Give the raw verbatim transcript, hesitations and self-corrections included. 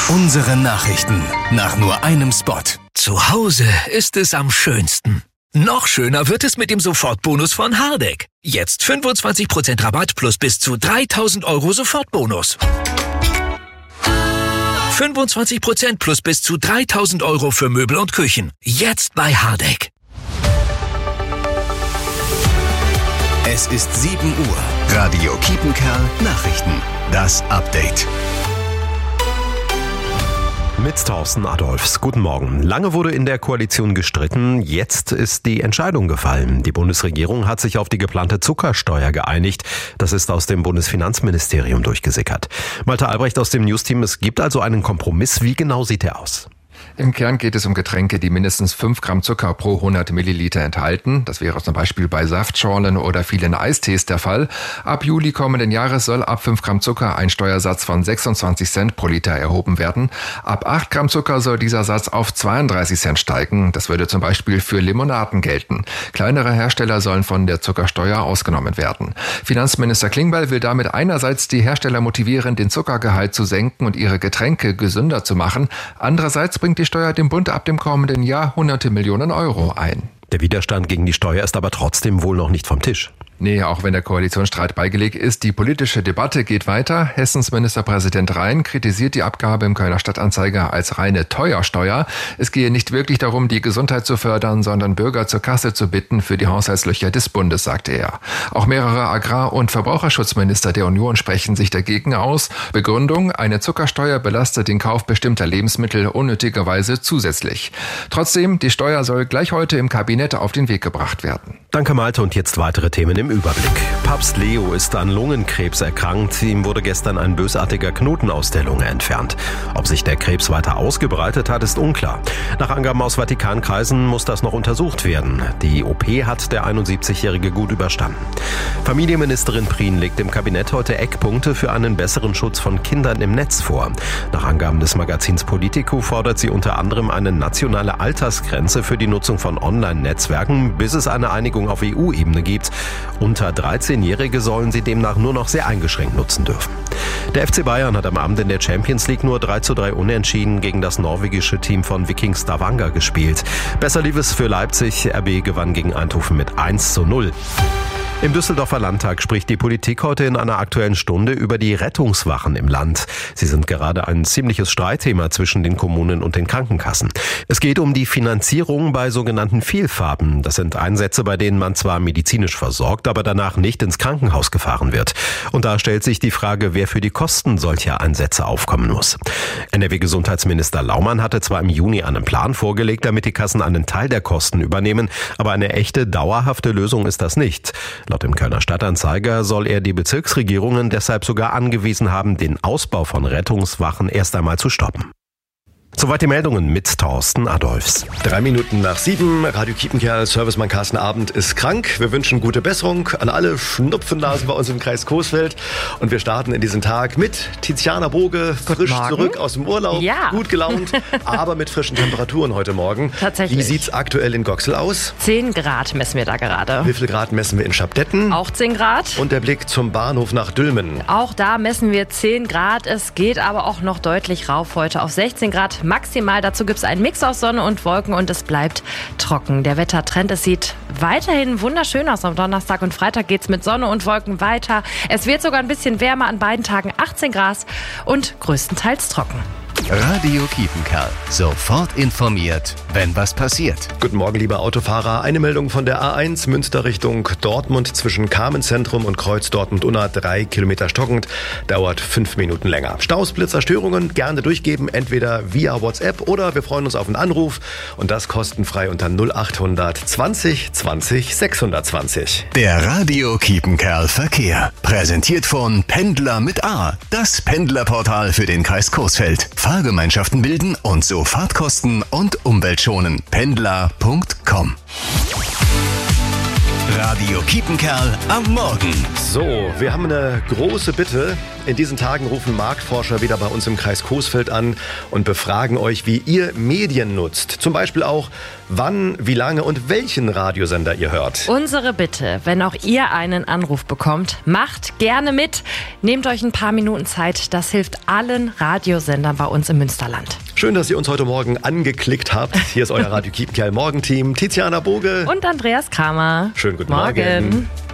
Unsere Nachrichten nach nur einem Spot. Zu Hause ist es am schönsten. Noch schöner wird es mit dem Sofortbonus von Hardegg. Jetzt fünfundzwanzig Prozent Rabatt plus bis zu dreitausend Euro Sofortbonus. fünfundzwanzig Prozent plus bis zu dreitausend Euro für Möbel und Küchen. Jetzt bei Hardegg. Es ist sieben Uhr. Radio Kiepenkerl Nachrichten. Das Update. Mit Thorsten Adolfs. Guten Morgen. Lange wurde in der Koalition gestritten. Jetzt ist die Entscheidung gefallen. Die Bundesregierung hat sich auf die geplante Zuckersteuer geeinigt. Das ist aus dem Bundesfinanzministerium durchgesickert. Malte Albrecht aus dem Newsteam. Es gibt also einen Kompromiss. Wie genau sieht der aus? Im Kern geht es um Getränke, die mindestens fünf Gramm Zucker pro hundert Milliliter enthalten. Das wäre zum Beispiel bei Saftschorlen oder vielen Eistees der Fall. Ab Juli kommenden Jahres soll ab fünf Gramm Zucker ein Steuersatz von sechsundzwanzig Cent pro Liter erhoben werden. Ab acht Gramm Zucker soll dieser Satz auf zweiunddreißig Cent steigen. Das würde zum Beispiel für Limonaden gelten. Kleinere Hersteller sollen von der Zuckersteuer ausgenommen werden. Finanzminister Klingbeil will damit einerseits die Hersteller motivieren, den Zuckergehalt zu senken und ihre Getränke gesünder zu machen. Andererseits bringt die Steuer dem Bund ab dem kommenden Jahr hunderte Millionen Euro ein. Der Widerstand gegen die Steuer ist aber trotzdem wohl noch nicht vom Tisch. Nee, auch wenn der Koalitionsstreit beigelegt ist, die politische Debatte geht weiter. Hessens Ministerpräsident Rhein kritisiert die Abgabe im Kölner Stadtanzeiger als reine Teuersteuer. Es gehe nicht wirklich darum, die Gesundheit zu fördern, sondern Bürger zur Kasse zu bitten für die Haushaltslöcher des Bundes, sagte er. Auch mehrere Agrar- und Verbraucherschutzminister der Union sprechen sich dagegen aus. Begründung: Eine Zuckersteuer belastet den Kauf bestimmter Lebensmittel unnötigerweise zusätzlich. Trotzdem, die Steuer soll gleich heute im Kabinett auf den Weg gebracht werden. Danke Malte und jetzt weitere Themen im Überblick. Papst Leo ist an Lungenkrebs erkrankt. Ihm wurde gestern ein bösartiger Knoten aus der Lunge entfernt. Ob sich der Krebs weiter ausgebreitet hat, ist unklar. Nach Angaben aus Vatikankreisen muss das noch untersucht werden. Die O P hat der einundsiebzigjährige gut überstanden. Familienministerin Prien legt im Kabinett heute Eckpunkte für einen besseren Schutz von Kindern im Netz vor. Nach Angaben des Magazins Politico fordert sie unter anderem eine nationale Altersgrenze für die Nutzung von Online-Netzwerken, bis es eine Einigung auf E U-Ebene gibt. Unter dreizehnjährige sollen sie demnach nur noch sehr eingeschränkt nutzen dürfen. Der F C Bayern hat am Abend in der Champions League nur drei zu drei unentschieden gegen das norwegische Team von Viking Stavanger gespielt. Besser lief es für Leipzig. R B gewann gegen Eindhoven mit eins zu null. Im Düsseldorfer Landtag spricht die Politik heute in einer Aktuellen Stunde über die Rettungswachen im Land. Sie sind gerade ein ziemliches Streitthema zwischen den Kommunen und den Krankenkassen. Es geht um die Finanzierung bei sogenannten Vielfahrten. Das sind Einsätze, bei denen man zwar medizinisch versorgt, aber danach nicht ins Krankenhaus gefahren wird. Und da stellt sich die Frage, wer für die Kosten solcher Einsätze aufkommen muss. N R W-Gesundheitsminister Laumann hatte zwar im Juni einen Plan vorgelegt, damit die Kassen einen Teil der Kosten übernehmen, aber eine echte, dauerhafte Lösung ist das nicht. Laut dem Kölner Stadtanzeiger soll er die Bezirksregierungen deshalb sogar angewiesen haben, den Ausbau von Rettungswachen erst einmal zu stoppen. Soweit die Meldungen mit Thorsten Adolfs. Drei Minuten nach sieben. Radio Kiepenkerl, Servicemann Carsten Abend ist krank. Wir wünschen gute Besserung an alle Schnupfennasen bei uns im Kreis Coesfeld. Und wir starten in diesen Tag mit Tiziana Boge, frisch zurück aus dem Urlaub, ja. Gut gelaunt, aber mit frischen Temperaturen heute Morgen. Tatsächlich. Wie sieht's aktuell in Goxel aus? zehn Grad messen wir da gerade. Wie viel Grad messen wir in Schabdetten? Auch zehn Grad. Und der Blick zum Bahnhof nach Dülmen. Auch da messen wir zehn Grad. Es geht aber auch noch deutlich rauf heute auf sechzehn Grad. Maximal. Dazu gibt es einen Mix aus Sonne und Wolken und es bleibt trocken. Der Wettertrend, es sieht weiterhin wunderschön aus. Am Donnerstag und Freitag geht es mit Sonne und Wolken weiter. Es wird sogar ein bisschen wärmer an beiden Tagen, achtzehn Grad und größtenteils trocken. Radio Kiepenkerl. Sofort informiert, wenn was passiert. Guten Morgen, liebe Autofahrer. Eine Meldung von der A eins Münster Richtung Dortmund zwischen Carmenzentrum und Kreuz Dortmund-Unna. Drei Kilometer stockend. Dauert fünf Minuten länger. Staus, Blitzer, Störungen gerne durchgeben. Entweder via WhatsApp oder wir freuen uns auf einen Anruf. Und das kostenfrei unter null achthundert zwanzig zwanzig sechshundertzwanzig. Der Radio Kiepenkerl Verkehr. Präsentiert von Pendler mit A. Das Pendlerportal für den Kreis Coesfeld. Fahrgemeinschaften bilden und so Fahrtkosten und Umwelt schonen. Pendler punkt com. Radio Kiepenkerl am Morgen. So, wir haben eine große Bitte. In diesen Tagen rufen Marktforscher wieder bei uns im Kreis Coesfeld an und befragen euch, wie ihr Medien nutzt. Zum Beispiel auch, wann, wie lange und welchen Radiosender ihr hört. Unsere Bitte, wenn auch ihr einen Anruf bekommt, macht gerne mit. Nehmt euch ein paar Minuten Zeit. Das hilft allen Radiosendern bei uns im Münsterland. Schön, dass ihr uns heute Morgen angeklickt habt. Hier ist euer Radio Kiepenkerl Morgenteam. Tiziana Boge und Andreas Kramer. Schönen guten Morgen. Morgen.